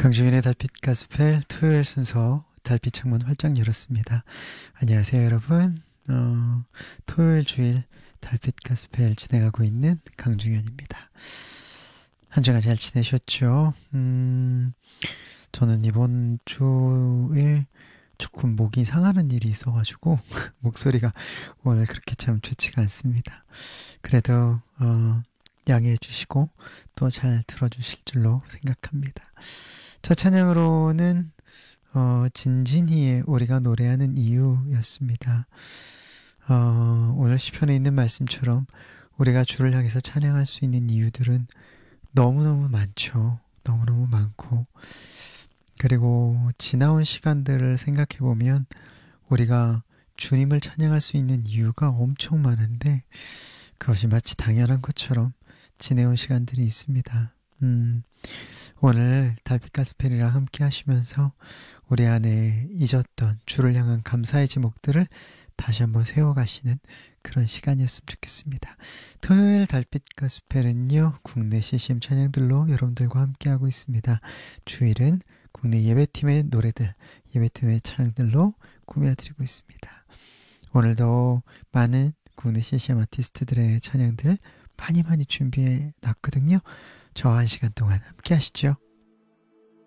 강주인의 달빛 가스펠 토요일 순서 달빛 창문 활짝 열었습니다. 안녕하세요 여러분. 토요일 주일 달빛 가스펠 진행하고 있는 강중현입니다. 한 주간 잘 지내셨죠? 저는 이번 주에 조금 목이 상하는 일이 있어가지고 목소리가 오늘 그렇게 참 좋지가 않습니다. 그래도 양해해 주시고 또 잘 들어주실 줄로 생각합니다. 첫 찬양으로는 진진이의 우리가 노래하는 이유였습니다. 오늘 시편에 있는 말씀처럼 우리가 주를 향해서 찬양할 수 있는 이유들은 너무너무 많죠. 너무너무 많고, 그리고 지나온 시간들을 생각해 보면 우리가 주님을 찬양할 수 있는 이유가 엄청 많은데 그것이 마치 당연한 것처럼 지내온 시간들이 있습니다. 오늘 달빛 가스펠이랑 함께 하시면서 우리 안에 잊었던 주를 향한 감사의 제목들을 다시 한번 세워가시는 그런 시간이었으면 좋겠습니다. 토요일 달빛 가스펠은요, 국내 CCM 찬양들로 여러분들과 함께하고 있습니다. 주일은 국내 예배팀의 노래들, 예배팀의 찬양들로 꾸며드리고 있습니다. 오늘도 많은 국내 CCM 아티스트들의 찬양들 많이 준비해 놨거든요. 저 한 시간 동안 함께 하시죠.